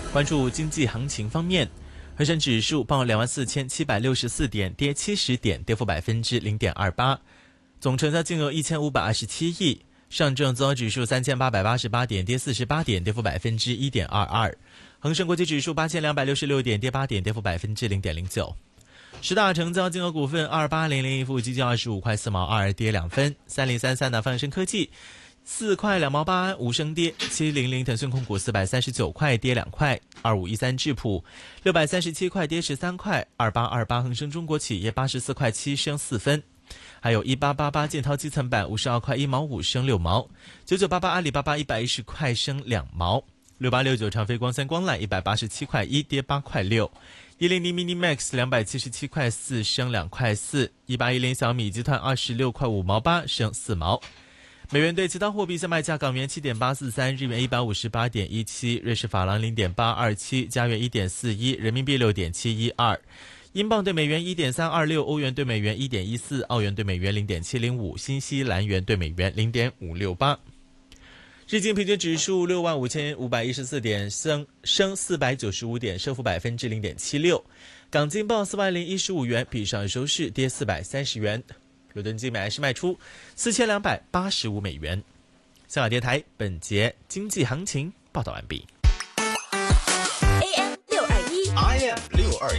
关注经济行情方面，恒生指数报24,764点，跌70点，跌幅0.28%，总成交金额1527亿。上证综合指数3888点，跌48点，跌幅1.22%。恒生国际指数8266点，跌8点，跌幅0.09%。十大成交金额股份：2800一富基金25块4毛2，跌2分；3033的泛生科技4块2毛8，无升跌；700腾讯控股439块，跌2块；2513智普637块，跌13块；2828恒生中国企业84块7，升4分。还有1888建滔基层板52块1毛5，升6毛；9988阿里巴巴110块，升2毛；6869长飞光三光缆187块1，跌8块6；100 mini max 277块4，升2块4；1810小米集团26块5毛8，升4毛。美元对其他货币相卖价：港元7.843，日元158.17，瑞士法郎0.827，加元1.41，人民币6.712。英镑对美元1.326，欧元对美元1.14，澳元对美元0.705，新西兰元对美元0.568。日经平均指数65,514点，升495点，升幅0.76%。港金报4万015元，比上日收市跌430元。伦敦金买是卖出4285美元。香港电台本节经济行情报道完毕。 AM 621 ，IM